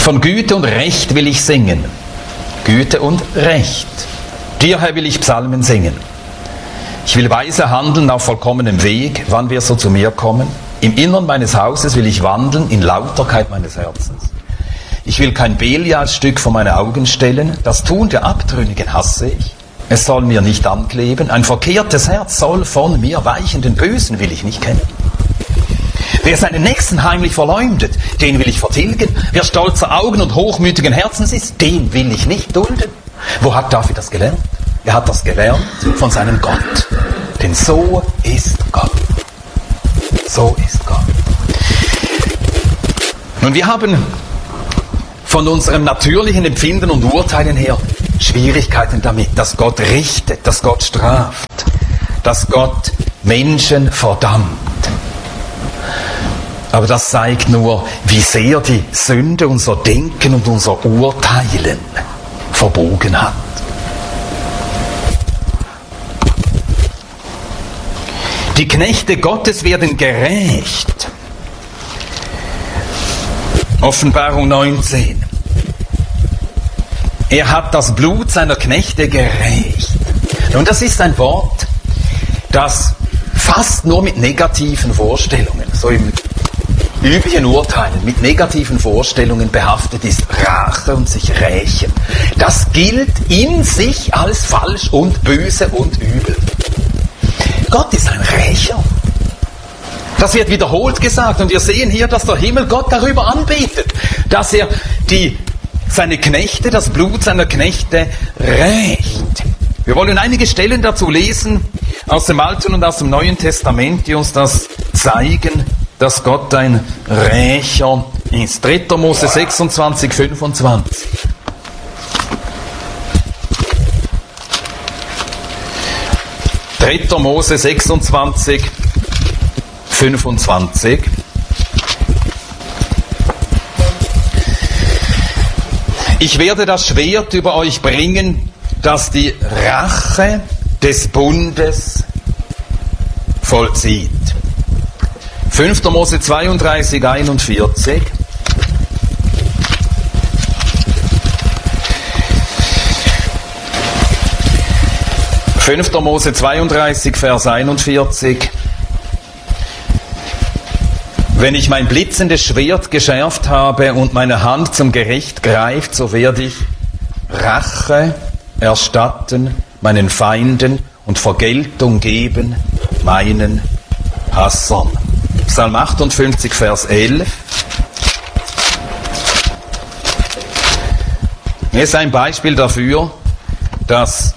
Von Güte und Recht will ich singen. Güte und Recht. Dir, Herr, will ich Psalmen singen. Ich will weise handeln auf vollkommenem Weg, wann wir so zu mir kommen. Im Innern meines Hauses will ich wandeln in Lauterkeit meines Herzens. Ich will kein Belialsstück vor meine Augen stellen. Das Tun der Abtrünnigen hasse ich. Es soll mir nicht ankleben. Ein verkehrtes Herz soll von mir weichen. Den Bösen will ich nicht kennen. Wer seinen Nächsten heimlich verleumdet, den will ich vertilgen. Wer stolzer Augen und hochmütigen Herzens ist, den will ich nicht dulden. Wo hat David das gelernt? Er hat das gelernt von seinem Gott. Denn so ist Gott. So ist Gott. Nun, wir haben von unserem natürlichen Empfinden und Urteilen her Schwierigkeiten damit, dass Gott richtet, dass Gott straft, dass Gott Menschen verdammt. Aber das zeigt nur, wie sehr die Sünde unser Denken und unser Urteilen verbogen hat. Die Knechte Gottes werden gerecht. Offenbarung 19. Er hat das Blut seiner Knechte gerecht. Und das ist ein Wort, das fast nur mit negativen Vorstellungen, so im üblichen Urteilen, mit negativen Vorstellungen behaftet ist. Rache und sich rächen. Das gilt in sich als falsch und böse und übel. Gott ist ein Rächer. Das wird wiederholt gesagt und wir sehen hier, dass der Himmel Gott darüber anbetet, dass er seine Knechte, das Blut seiner Knechte rächt. Wir wollen einige Stellen dazu lesen aus dem Alten und aus dem Neuen Testament, die uns das zeigen, dass Gott ein Rächer ist. 3. Mose 26, 25. 3. Mose 26, 25. Ich werde das Schwert über euch bringen, das die Rache des Bundes vollzieht. 5. Mose 32, 41. Mose 32, Vers 41. Wenn ich mein blitzendes Schwert geschärft habe und meine Hand zum Gericht greift, so werde ich Rache erstatten meinen Feinden und Vergeltung geben meinen Hassern. Psalm 58, Vers 11. Hier ist ein Beispiel dafür, dass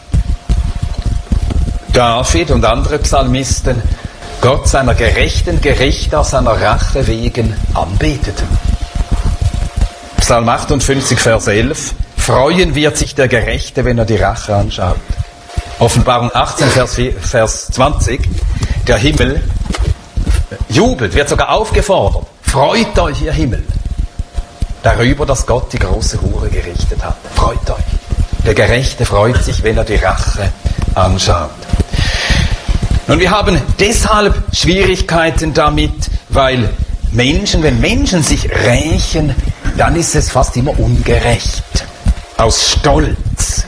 David und andere Psalmisten Gott seiner gerechten Gerichte aus seiner Rache wegen anbeteten. Psalm 58, Vers 11. Freuen wird sich der Gerechte, wenn er die Rache anschaut. Offenbarung 18, Vers 20. Der Himmel jubelt, wird sogar aufgefordert. Freut euch, ihr Himmel, darüber, dass Gott die große Hure gerichtet hat. Freut euch. Der Gerechte freut sich, wenn er die Rache anschaut. Und wir haben deshalb Schwierigkeiten damit, weil wenn Menschen sich rächen, dann ist es fast immer ungerecht. Aus Stolz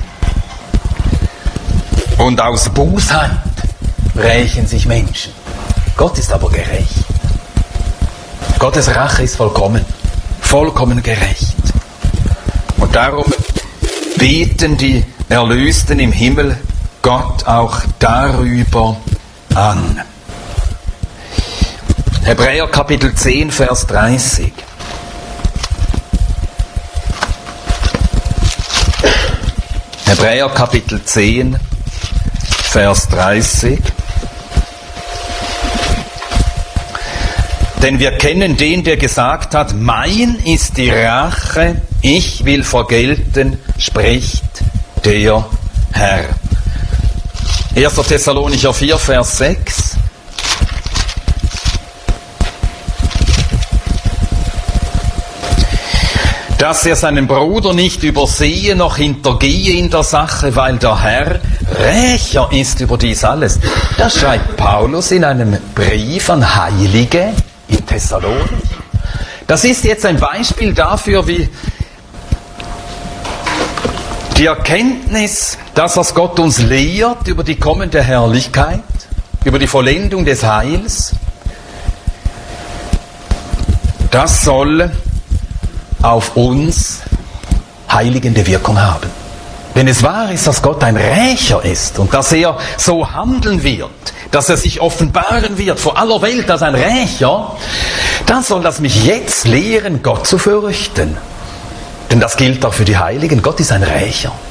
und aus Bosheit rächen sich Menschen. Gott ist aber gerecht. Gottes Rache ist vollkommen, vollkommen gerecht. Und darum beten die Erlösten im Himmel Gott auch darüber an. Hebräer Kapitel 10, Vers 30. Hebräer Kapitel 10, Vers 30. Denn wir kennen den, der gesagt hat, mein ist die Rache, ich will vergelten, spricht der Herr. 1. Thessalonicher 4, Vers 6. Dass er seinen Bruder nicht übersehe, noch hintergehe in der Sache, weil der Herr Rächer ist über dies alles. Das schreibt Paulus in einem Brief an Heilige in Thessalonich. Das ist jetzt ein Beispiel dafür, wie Die Erkenntnis, das, was Gott uns lehrt über die kommende Herrlichkeit, über die Vollendung des Heils, das soll auf uns heiligende Wirkung haben. Wenn es wahr ist, dass Gott ein Rächer ist und dass er so handeln wird, dass er sich offenbaren wird vor aller Welt als ein Rächer, dann soll das mich jetzt lehren, Gott zu fürchten. Denn das gilt auch für die Heiligen. Gott ist ein Rächer.